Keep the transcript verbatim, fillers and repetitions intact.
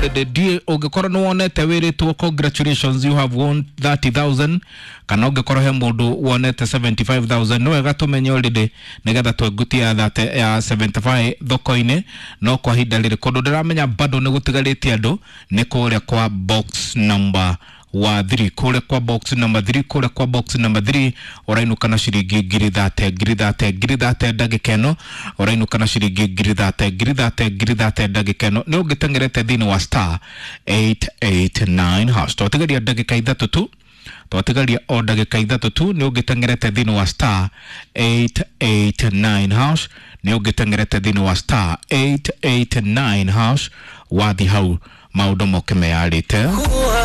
already ungekora no wonete wiritwo congratulations you have won thirty thousand kana ungekora he mundu wonete seventy-five thousand no wega tumenye already nigetha twegutia that ya seventy-five thoko-ine no kwa hinda riri kondu ndiramenya bado ni gutigarite andu ni kuria kwa box number wa three kule kwa box number three kule kwa box number three orainuka na shiringi ngiri thate ngiri thate ngiri thate ndagikeno orainuka na shiringi ngiri thate ngiri thate ngiri thate ndagikeno ni ungitengerete thini wa star eight eight nine hash twatigaria ndagika ithatu tu twatigaria o ndagika ithatu tu ni ungitengerete thini wa star eight eight nine hash ni ungitengerete thini wa star eight eight nine hash wathi hau maundu moke meyarite